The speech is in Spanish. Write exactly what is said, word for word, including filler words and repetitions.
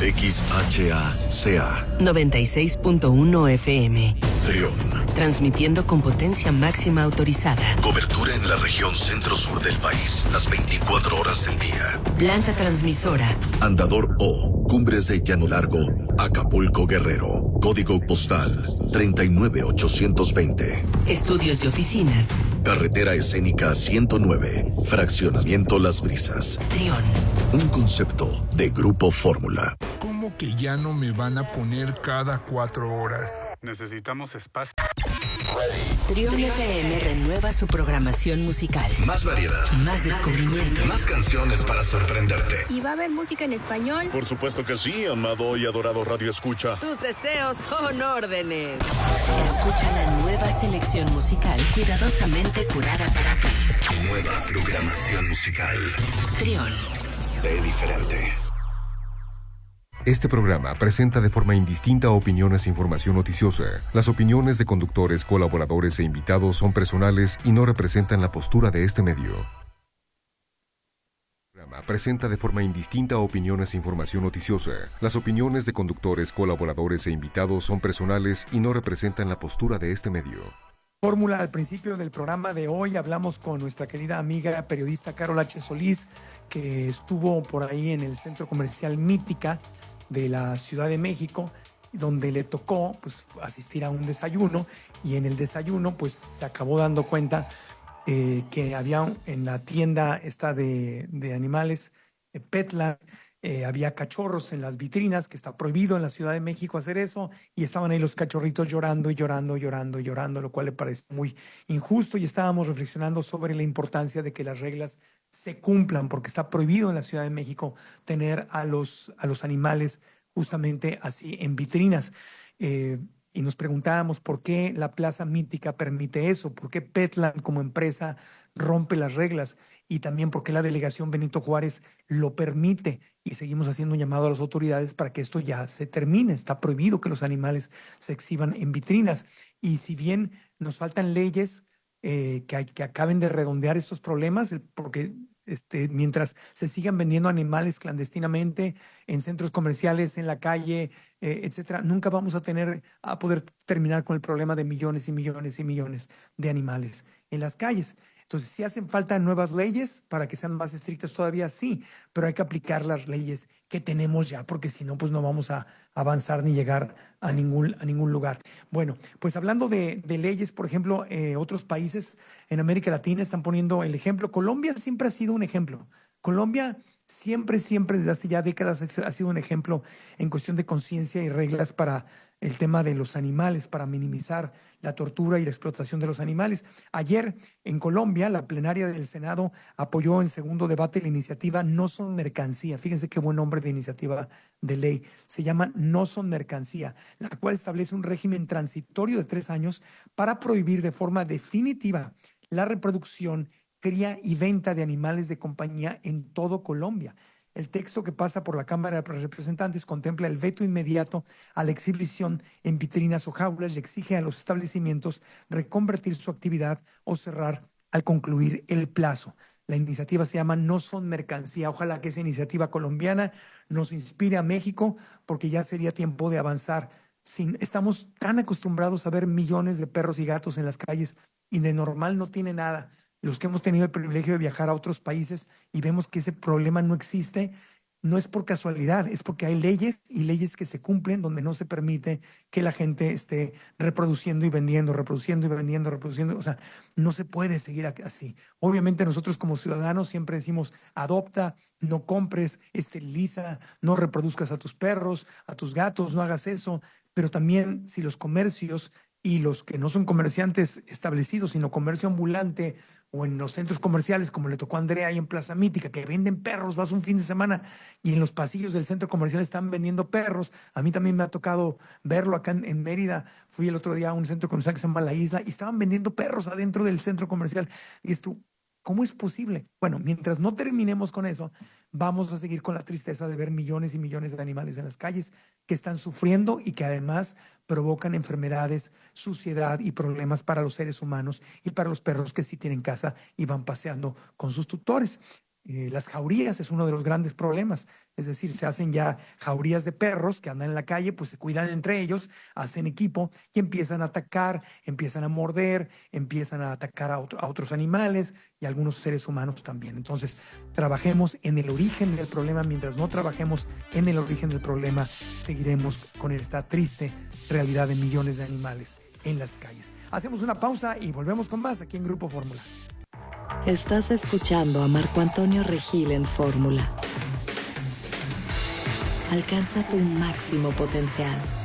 X H A C A noventa y seis punto uno F M. Trión. Transmitiendo con potencia máxima autorizada. Cobertura en la región centro-sur del país, las veinticuatro horas del día. Planta transmisora. Andador O, Cumbres de Llano Largo, Acapulco, Guerrero. Código postal treinta y nueve ochocientos veinte. Estudios y oficinas. Carretera escénica ciento nueve, Fraccionamiento Las Brisas. Trión. Un concepto de Grupo Fórmula. ¿Cómo que ya no me van a poner cada cuatro horas? Necesitamos espacio. Trión F M renueva su programación musical. Más variedad. Más descubrimiento. Más canciones para sorprenderte. ¿Y va a haber música en español? Por supuesto que sí, amado y adorado Radio Escucha. Tus deseos son órdenes. Escucha la nueva selección musical cuidadosamente curada para ti. Nueva programación musical. Trión. Sé diferente. Este programa presenta de forma indistinta opiniones e información noticiosa. Las opiniones de conductores, colaboradores e invitados son personales y no representan la postura de este medio. El programa presenta de forma indistinta opiniones e información noticiosa. Las opiniones de conductores, colaboradores e invitados son personales y no representan la postura de este medio. Fórmula, al principio del programa de hoy hablamos con nuestra querida amiga periodista Carol H. Solís, que estuvo por ahí en el centro comercial Mítica de la Ciudad de México, donde le tocó pues asistir a un desayuno, y en el desayuno pues se acabó dando cuenta eh, que había en la tienda esta de, de animales, eh, Petland, eh, había cachorros en las vitrinas, que está prohibido en la Ciudad de México hacer eso, y estaban ahí los cachorritos llorando y llorando, llorando y llorando, lo cual le parece muy injusto, y estábamos reflexionando sobre la importancia de que las reglas se cumplan, porque está prohibido en la Ciudad de México tener a los, a los animales justamente así en vitrinas. Eh, y nos preguntábamos por qué la Plaza Mítica permite eso, por qué Petland como empresa rompe las reglas, y también por qué la delegación Benito Juárez lo permite, y seguimos haciendo un llamado a las autoridades para que esto ya se termine. Está prohibido que los animales se exhiban en vitrinas, y si bien nos faltan leyes eh, que, hay, que acaben de redondear estos problemas, porque Este, mientras se sigan vendiendo animales clandestinamente en centros comerciales, en la calle, eh, etcétera, nunca vamos a tener a poder terminar con el problema de millones y millones y millones de animales en las calles. Entonces, si hacen falta nuevas leyes para que sean más estrictas todavía, sí, pero hay que aplicar las leyes que tenemos ya, porque si no, pues no vamos a avanzar ni llegar a ningún, a ningún lugar. Bueno, pues hablando de, de leyes, por ejemplo, eh, otros países en América Latina están poniendo el ejemplo. Colombia siempre ha sido un ejemplo. Colombia siempre, siempre, desde hace ya décadas ha sido un ejemplo en cuestión de conciencia y reglas para el tema de los animales, para minimizar la tortura y la explotación de los animales. Ayer en Colombia, la plenaria del Senado apoyó en segundo debate la iniciativa No Son Mercancía. Fíjense qué buen nombre de iniciativa de ley. Se llama No Son Mercancía, la cual establece un régimen transitorio de tres años para prohibir de forma definitiva la reproducción, cría y venta de animales de compañía en todo Colombia. El texto que pasa por la Cámara de Representantes contempla el veto inmediato a la exhibición en vitrinas o jaulas y exige a los establecimientos reconvertir su actividad o cerrar al concluir el plazo. La iniciativa se llama No Son Mercancía. Ojalá que esa iniciativa colombiana nos inspire a México, porque ya sería tiempo de avanzar. Sin, estamos tan acostumbrados a ver millones de perros y gatos en las calles, y de normal no tiene nada. Los que hemos tenido el privilegio de viajar a otros países y vemos que ese problema no existe, no es por casualidad, es porque hay leyes y leyes que se cumplen donde no se permite que la gente esté reproduciendo y vendiendo, reproduciendo y vendiendo, reproduciendo. O sea, no se puede seguir así. Obviamente nosotros como ciudadanos siempre decimos, adopta, no compres, esteriliza, no reproduzcas a tus perros, a tus gatos, no hagas eso. Pero también si los comercios y los que no son comerciantes establecidos, sino comercio ambulante, o en los centros comerciales, como le tocó a Andrea ahí en Plaza Mítica, que venden perros, vas un fin de semana y en los pasillos del centro comercial están vendiendo perros. A mí también me ha tocado verlo acá en, en Mérida. Fui el otro día a un centro comercial que se llama La Isla y estaban vendiendo perros adentro del centro comercial. Y esto, ¿cómo es posible? Bueno, mientras no terminemos con eso, vamos a seguir con la tristeza de ver millones y millones de animales en las calles que están sufriendo y que además provocan enfermedades, suciedad y problemas para los seres humanos y para los perros que sí tienen casa y van paseando con sus tutores. Eh, las jaurías es uno de los grandes problemas. Es decir, se hacen ya jaurías de perros que andan en la calle, pues se cuidan entre ellos, hacen equipo y empiezan a atacar, empiezan a morder, empiezan a atacar a, otro, a otros animales y a algunos seres humanos también. Entonces, trabajemos en el origen del problema. Mientras no trabajemos en el origen del problema, seguiremos con esta triste realidad de millones de animales en las calles. Hacemos una pausa y volvemos con más aquí en Grupo Fórmula. Estás escuchando a Marco Antonio Regil en Fórmula. Alcanza tu máximo potencial.